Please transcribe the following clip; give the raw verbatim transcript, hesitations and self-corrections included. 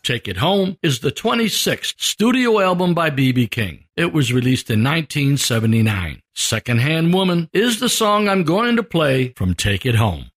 Take It Home is the twenty-sixth studio album by B B. King. It was released in nineteen seventy-nine. Secondhand Woman is the song I'm going to play from Take It Home.